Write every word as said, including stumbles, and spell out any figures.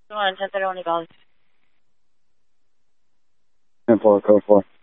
Come on, ten thirty-one, Valley. ten four, code four.